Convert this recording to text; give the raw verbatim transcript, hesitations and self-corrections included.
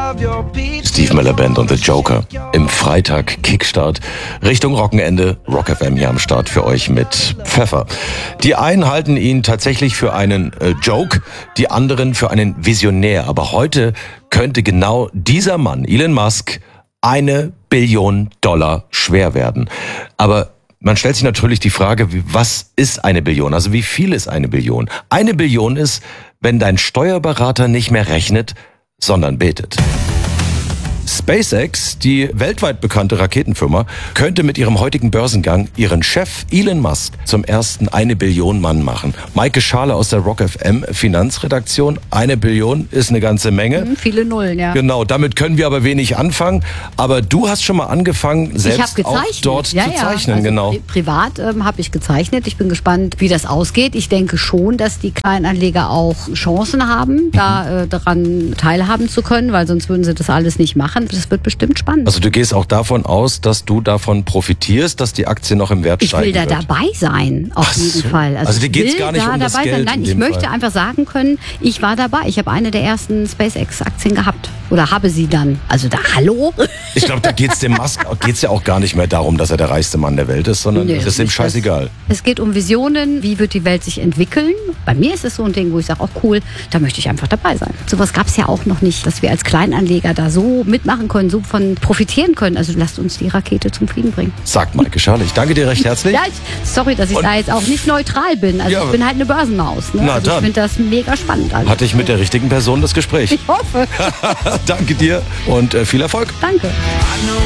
Steve Miller Band und The Joker im Freitag Kickstart Richtung Rockenende. Rock F M hier am Start für euch mit Pfeffer. Die einen halten ihn tatsächlich für einen äh, Joke, die anderen für einen Visionär. Aber heute könnte genau dieser Mann, Elon Musk, eine Billion Dollar schwer werden. Aber man stellt sich natürlich die Frage, was ist eine Billion? Also wie viel ist eine Billion? Eine Billion ist, wenn dein Steuerberater nicht mehr rechnet, sondern betet. SpaceX, die weltweit bekannte Raketenfirma, könnte mit ihrem heutigen Börsengang ihren Chef Elon Musk zum ersten eine Billion Mann machen. Maike Schale aus der Rock F M Finanzredaktion. Eine Billion ist eine ganze Menge. Mhm, viele Nullen, ja. Genau, damit können wir aber wenig anfangen. Aber du hast schon mal angefangen, selbst auch dort ja, zu ja. zeichnen. Also genau. pri privat ähm, habe ich gezeichnet. Ich bin gespannt, wie das ausgeht. Ich denke schon, dass die Kleinanleger auch Chancen haben, da äh, daran teilhaben zu können, weil sonst würden sie das alles nicht machen. Das wird bestimmt spannend. Also du gehst auch davon aus, dass du davon profitierst, dass die Aktie noch im Wert ich steigen will da wird. dabei sein, auf Ach jeden so. Fall. Also dir ich geht's will gar nicht da um das dabei Geld sein. Nein, in ich dem möchte Fall. einfach sagen können, ich war dabei. Ich habe eine der ersten SpaceX-Aktien gehabt. Oder habe sie dann. Also da, hallo? Ich glaube, da geht's dem Musk geht's ja auch gar nicht mehr darum, dass er der reichste Mann der Welt ist, sondern Nee, es ist ihm nicht scheißegal. Das. Es geht um Visionen, wie wird die Welt sich entwickeln. Bei mir ist es so ein Ding, wo ich sage, auch cool, da möchte ich einfach dabei sein. Sowas gab es ja auch noch nicht, dass wir als Kleinanleger da so mitmachen können, so von profitieren können. Also lasst uns die Rakete zum Fliegen bringen. Sagt Maike Schale. Ich danke dir recht herzlich. Ja, ich, sorry, dass ich Und- da jetzt auch nicht neutral bin. Also Ja, ich bin halt eine Börsenmaus. Ne? Na Also ich dann. finde das mega spannend. Also. Hatte ich mit der richtigen Person das Gespräch. Ich hoffe. Danke dir und äh, viel Erfolg. Danke.